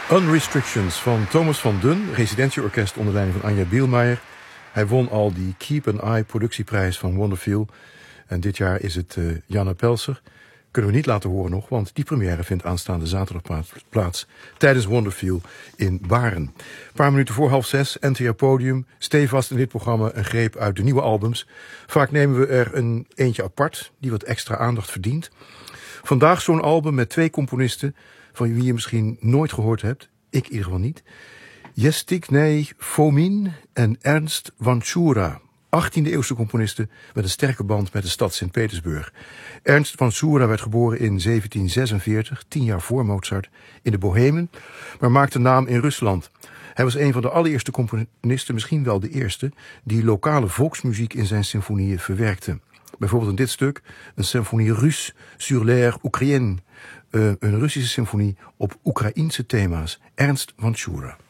Unrestrictions van Thomas van Dun, residentieorkest onder leiding van Anja Bielmeijer. Hij won al die Keep an Eye productieprijs van Wonderfeel. En dit jaar is het Janne Pelser. Kunnen we niet laten horen nog, want die première vindt aanstaande zaterdag plaats tijdens Wonderfeel in Baren. Een paar minuten voor 5:30, NTR Podium. Stevast in dit programma een greep uit de nieuwe albums. Vaak nemen we er een eentje apart, die wat extra aandacht verdient. Vandaag zo'n album met 2 componisten van wie je misschien nooit gehoord hebt. Ik in ieder geval niet. Jestiknej Fomin en Ernst Vanchura. 18e-eeuwse componisten met een sterke band met de stad Sint-Petersburg. Ernst Vanchura werd geboren in 1746, 10 jaar voor Mozart, in de Bohemen, maar maakte naam in Rusland. Hij was een van de allereerste componisten, misschien wel de eerste, die lokale volksmuziek in zijn symfonieën verwerkte. Bijvoorbeeld in dit stuk, een symfonie Russe sur l'air Ukraine, een Russische symfonie op Oekraïense thema's. Ernst Vanchura.